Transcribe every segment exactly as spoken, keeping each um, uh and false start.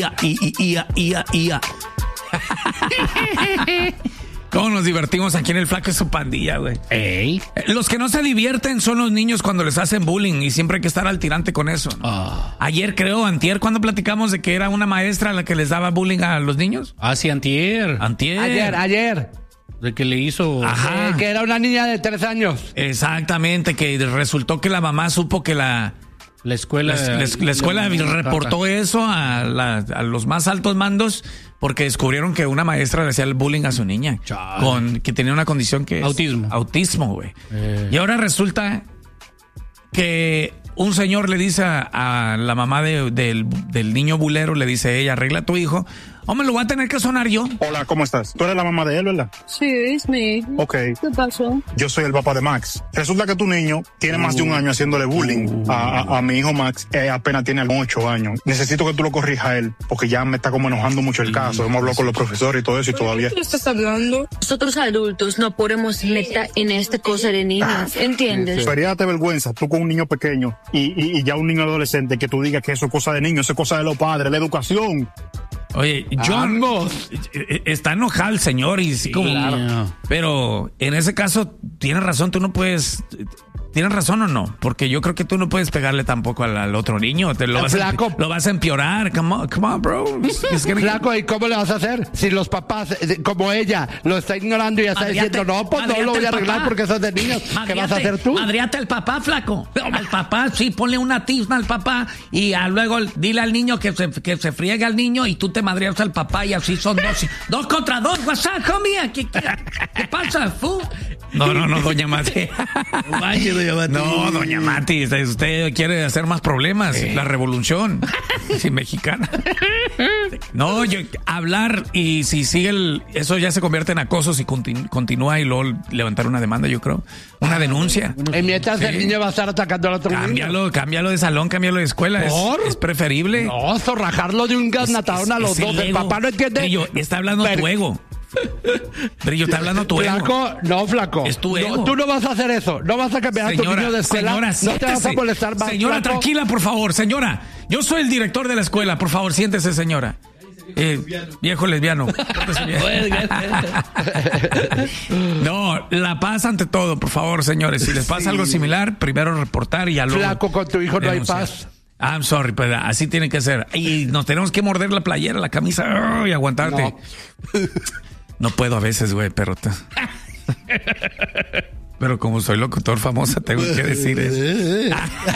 y, y, y, y, ¿Cómo nos divertimos aquí en El Flaco y su pandilla, güey? Ey. Los que no se divierten son los niños cuando les hacen bullying y siempre hay que estar al tirante con eso, ¿no? Oh. Ayer, creo, antier, cuando platicamos de que era una maestra la que les daba bullying a los niños. Ah, sí, antier. Antier. Ayer, ayer. De que le hizo... Ajá. Eh, que era una niña de tres años. Exactamente, que resultó que la mamá supo que la... La escuela... La, la, la escuela reportó eso a, la, a los más altos mandos porque descubrieron que una maestra le hacía el bullying a su niña. Chale. Con que tenía una condición que es... Autismo. Autismo, güey. Eh. Y ahora resulta que un señor le dice a, a la mamá de, del, del niño bulero, le dice ella, arregla a tu hijo. Hombre, lo voy a tener que sonar yo. Hola, ¿cómo estás? Tú eres la mamá de él, ¿verdad? Sí, es mi. Ok. ¿Qué pasó? Yo soy el papá de Max. Resulta que tu niño tiene más de un año haciéndole bullying a, a, a mi hijo Max. Eh, apenas tiene algunos ocho años. Necesito que tú lo corrijas a él, porque ya me está como enojando mucho el caso. Hemos hablado con los profesores y todo eso y todavía... ¿Qué estás hablando? Nosotros adultos no podemos meter en esta cosa de niños, ¿entiendes? Debería darte vergüenza, tú con un niño pequeño y, y, y ya un niño adolescente, que tú digas que eso es cosa de niños, eso es cosa de los padres, la educación. Oye, John está enojado el señor y sí, Claro. pero en ese caso tienes razón, tú no puedes, tienes razón o no, porque yo creo que tú no puedes pegarle tampoco al, al otro niño, te lo vas, Flaco. a, lo vas a empeorar, come on, come on, bro. Es que- Flaco, ¿y cómo le vas a hacer? Si los papás, eh, como ella, lo está ignorando y ya está Madreate, diciendo, no, pues no madreate lo voy a el arreglar papá. porque eso es de niños. ¿Qué vas a hacer tú? Madreate al papá, flaco. Al papá, sí, ponle una tisma al papá y a luego dile al niño que se, que se friegue al niño y tú te madreas al papá y así son dos. Dos contra dos, WhatsApp, homie. ¿Qué, qué, qué pasa, fu? No, no, no, doña Mati. No, doña Mati, usted quiere hacer más problemas. Sí. La revolución sí, mexicana. No, yo, hablar y si sigue el... Eso ya se convierte en acoso si continu, continúa y luego levantar una demanda, yo creo. Una denuncia. Y mientras Sí. el niño va a estar atacando al otro Cámbialo, niño. cámbialo de salón, cámbialo de escuela. Es, ¿Por? es preferible. No, zorrajarlo de un gasnatadón a los Es dos. el El ego. papá no entiende. Brillo, está hablando Pero- tu ego. Brillo, está hablando tu ego. Flaco, no, flaco. Es tu No, ego. tú no vas a hacer eso. No vas a cambiar a tu niño de escuela. Señora, no te vas a siéntese. molestar más. Señora, flaco. tranquila, por favor. Señora, yo soy el director de la escuela. Por favor, siéntese, señora. Eh, viejo lesbiano. No, la paz ante todo, por favor, señores. Si les pasa Sí. algo similar, primero reportar y ya luego Flaco, con tu hijo no hay denunciar. paz. I'm sorry, pero así tiene que ser. Y nos tenemos que morder la playera, la camisa y aguantarte. No. No puedo a veces, güey, pero... te- Pero como soy locutor famosa, tengo que decir eso.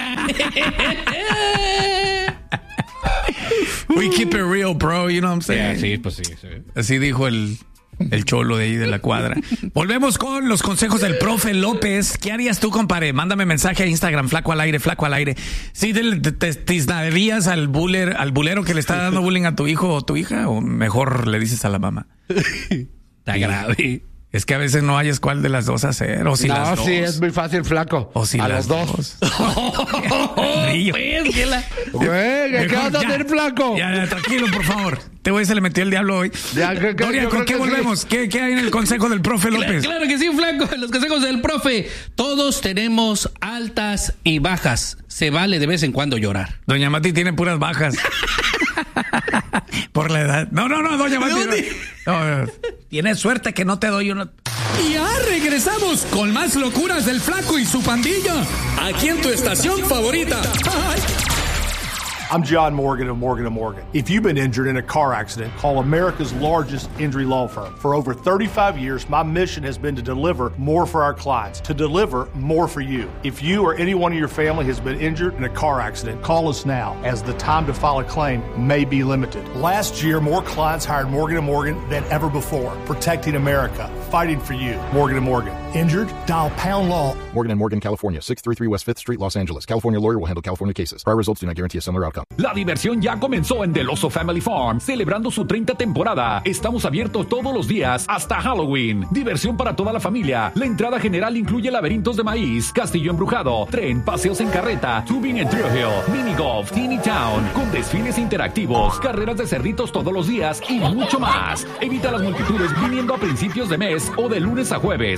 We keep it real, bro, you know what I'm saying? Sí, pues sí, sí. Así dijo el, el cholo de ahí de la cuadra. Volvemos con los consejos del profe López. ¿Qué harías tú, compadre? Mándame mensaje a Instagram, flaco al aire, flaco al aire. ¿Sí te, te, te tiznarías al buller, al bulero que le está dando bullying a tu hijo o tu hija? ¿O mejor le dices a la mamá? Está grave. Es que a veces no hayas cuál de las dos hacer. O si no, las dos. sí, es muy fácil, flaco. O si a las los dos. Brillo. Güey, ¿qué Mejor vas a ya. hacer, flaco? Ya, ya, tranquilo, por favor. Te voy, se le metió el diablo hoy. Ya, que- que- Doria, yo ¿con creo qué que volvemos? sí. ¿Qué, ¿Qué hay en el consejo del profe López? Claro que sí, flaco. Los consejos del profe. Todos tenemos altas y bajas. Se vale de vez en cuando llorar. Doña Mati tiene puras bajas. Por la edad. No, no, no, doña Mati. No. No, no. Tienes suerte que no te doy una... Y ya regresamos con más locuras del Flaco y su pandilla. Aquí en tu estación favorita. Ay. I'm John Morgan of Morgan and Morgan. If you've been injured in a car accident, call America's largest injury law firm. For over thirty-five years, my mission has been to deliver more for our clients, to deliver more for you. If you or anyone in your family has been injured in a car accident, call us now, as the time to file a claim may be limited. Last year, more clients hired Morgan and Morgan than ever before, protecting America, fighting for you. Morgan and Morgan. Injured? Dial pound law. Morgan and Morgan, California, six thirty-three West fifth Street, Los Angeles. California lawyer will handle California cases. Prior results do not guarantee a similar outcome. La diversión ya comenzó en Del Oso Family Farm, celebrando su treinta temporada. Estamos abiertos todos los días hasta Halloween. Diversión para toda la familia. La entrada general incluye laberintos de maíz, castillo embrujado, tren, paseos en carreta, tubing en Thrill Hill, mini golf, Teeny Town, con desfiles interactivos, carreras de cerditos todos los días y mucho más. Evita las multitudes viniendo a principios de mes o de lunes a jueves, cuando la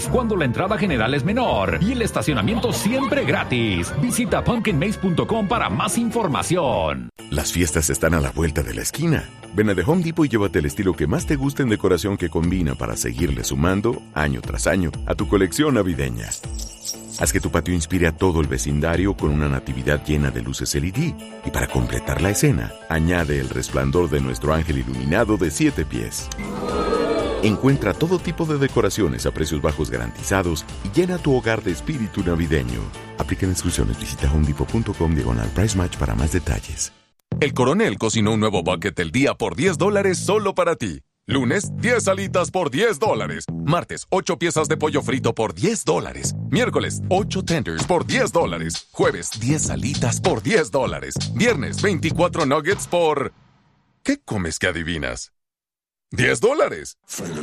entrada general es menor y el estacionamiento siempre gratis. Visita pumpkin maze punto com para más información. Las fiestas están a la vuelta de la esquina. Ven a The Home Depot y llévate el estilo que más te guste en decoración que combina para seguirle sumando, año tras año, a tu colección navideña. Haz que tu patio inspire a todo el vecindario con una natividad llena de luces L E D. Y para completar la escena, añade el resplandor de nuestro ángel iluminado de siete pies. Encuentra todo tipo de decoraciones a precios bajos garantizados y llena tu hogar de espíritu navideño. Aplican exclusiones. Visita home depot punto com diagonal price match para más detalles. El Coronel cocinó un nuevo bucket del día por diez dólares solo para ti. Lunes, diez alitas por diez dólares. Martes, ocho piezas de pollo frito por diez dólares. Miércoles, ocho tenders por diez dólares. Jueves, diez alitas por diez dólares. Viernes, veinticuatro nuggets por... ¿Qué comes que adivinas? diez dólares.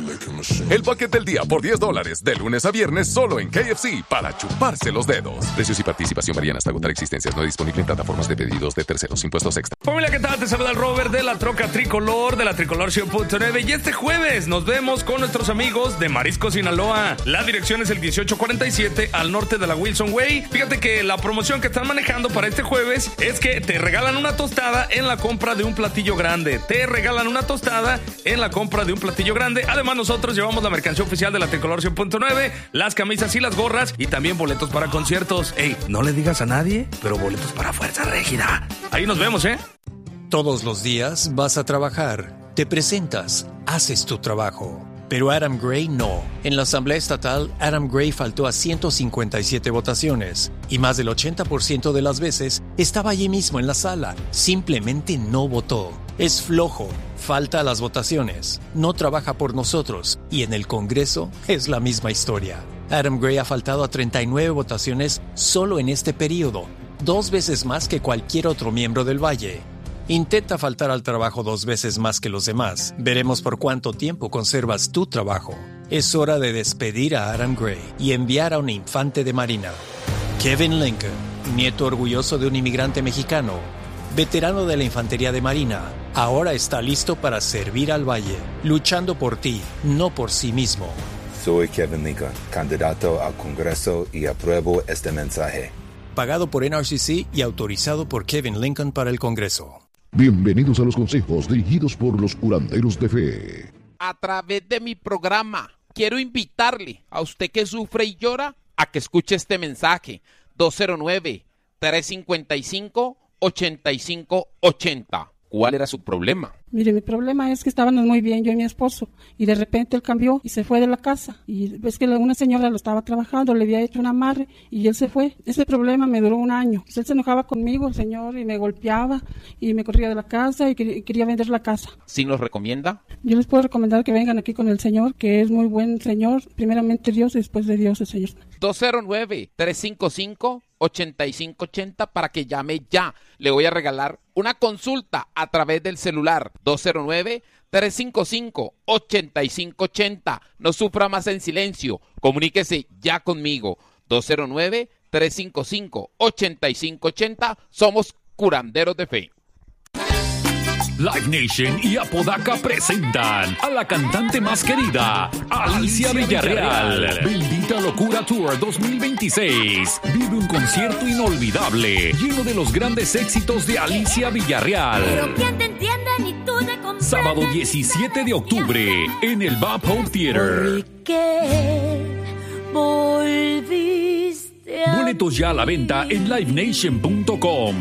El bucket del día por diez dólares. De lunes a viernes solo en K F C para chuparse los dedos. Precios y participación varían hasta agotar existencias. No disponible en plataformas de pedidos de terceros. Impuestos extra. Familia, ¿qué tal? Te saluda el Robert de la Troca Tricolor, de la Tricolor cien punto nueve. Y este jueves nos vemos con nuestros amigos de Marisco Sinaloa. La dirección es el dieciocho cuarenta y siete al norte de la Wilson Way. Fíjate que la promoción que están manejando para este jueves es que te regalan una tostada en la compra de un platillo grande. Te regalan una tostada en la compra de un platillo grande. Además, nosotros llevamos la mercancía oficial de la Tricolor cien punto nueve, las camisas y las gorras, y también boletos para conciertos. Ey, no le digas a nadie, pero boletos para Fuerza Régida. Ahí nos vemos, ¿eh? Todos los días vas a trabajar, te presentas, haces tu trabajo. Pero Adam Gray no. En la Asamblea Estatal, Adam Gray faltó a ciento cincuenta y siete votaciones y más del ochenta por ciento de las veces estaba allí mismo en la sala. Simplemente no votó. Es flojo, falta a las votaciones, no trabaja por nosotros y en el Congreso es la misma historia. Adam Gray ha faltado a treinta y nueve votaciones solo en este periodo, dos veces más que cualquier otro miembro del Valle. Intenta faltar al trabajo dos veces más que los demás. Veremos por cuánto tiempo conservas tu trabajo. Es hora de despedir a Adam Gray y enviar a un infante de marina. Kevin Lincoln, nieto orgulloso de un inmigrante mexicano, veterano de la Infantería de Marina, ahora está listo para servir al Valle, luchando por ti, no por sí mismo. Soy Kevin Lincoln, candidato al Congreso, y apruebo este mensaje. Pagado por N R C C y autorizado por Kevin Lincoln para el Congreso. Bienvenidos a los consejos dirigidos por los curanderos de fe. A través de mi programa, quiero invitarle a usted que sufre y llora a que escuche este mensaje. dos cero nueve, tres cinco cinco, ocho cinco ocho cero. ¿Cuál era su problema? Mire, mi problema es que estábamos muy bien, yo y mi esposo, y de repente él cambió y se fue de la casa. Y ves que una señora lo estaba trabajando, le había hecho un amarre y él se fue. Ese problema me duró un año. Él se enojaba conmigo, el señor, y me golpeaba y me corría de la casa y quería vender la casa. ¿Sí nos recomienda? Yo les puedo recomendar que vengan aquí con el señor, que es muy buen señor. Primeramente Dios y después de Dios el señor. dos cero nueve, tres cinco cinco, ocho cinco ocho cero para que llame ya. Le voy a regalar una consulta a través del celular. dos cero nueve, tres cinco cinco, ocho cinco ocho cero. No sufra más en silencio. Comuníquese ya conmigo. dos cero nueve, tres cinco cinco, ocho cinco ocho cero. Somos curanderos de fe. Live Nation y Apodaca presentan a la cantante más querida, Alicia Villarreal. Bendita Locura Tour dos mil veintiséis. Vive un concierto inolvidable, lleno de los grandes éxitos de Alicia Villarreal. Pero ¿quién te entiende ni tú te comprendes? Sábado diecisiete de octubre en el Bob Hope Theater. ¿Por qué volviste a Boletos ya a la venta en live nation punto com.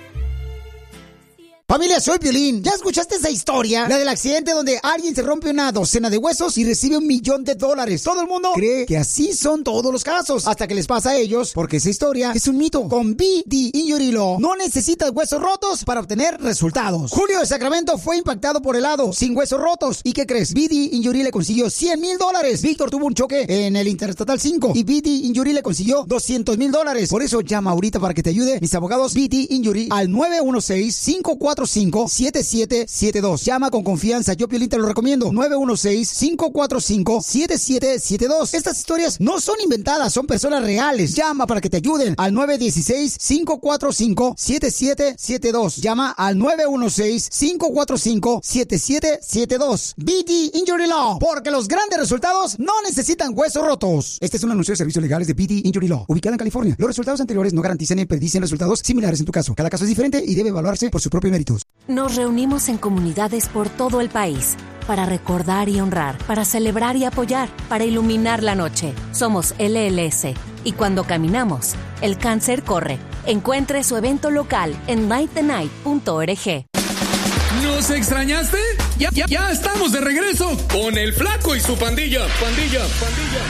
Familia, soy Piolín. ¿Ya escuchaste esa historia? La del accidente donde alguien se rompe una docena de huesos y recibe un millón de dólares. Todo el mundo cree que así son todos los casos, hasta que les pasa a ellos, porque esa historia es un mito. Con B D Injury Law no necesitas huesos rotos para obtener resultados. Julio de Sacramento fue impactado por helado, sin huesos rotos. ¿Y qué crees? B D Injury le consiguió cien mil dólares. Víctor tuvo un choque en el Interestatal cinco y B D Injury le consiguió doscientos mil dólares. Por eso llama ahorita para que te ayude mis abogados B D Injury al nueve uno seis, cinco cuatro cuatro cinco, siete siete siete dos. Llama con confianza, yo Piolín te lo recomiendo. nueve uno seis, cinco cuatro cinco, siete siete siete dos. Estas historias no son inventadas, son personas reales. Llama para que te ayuden al nueve uno seis, cinco cuatro cinco, siete siete siete dos. Llama al nueve uno seis, cinco cuatro cinco, siete siete siete dos. B D Injury Law, porque los grandes resultados no necesitan huesos rotos. Este es un anuncio de servicios legales de B D Injury Law, ubicada en California. Los resultados anteriores no garantizan ni predicen resultados similares en tu caso. Cada caso es diferente y debe evaluarse por sus propios méritos. Nos reunimos en comunidades por todo el país para recordar y honrar, para celebrar y apoyar, para iluminar la noche. Somos L L S y cuando caminamos, el cáncer corre. Encuentre su evento local en light the night punto org. ¿Nos extrañaste? Ya, ya, ya estamos de regreso con el Flaco y su pandilla. Pandilla, pandilla.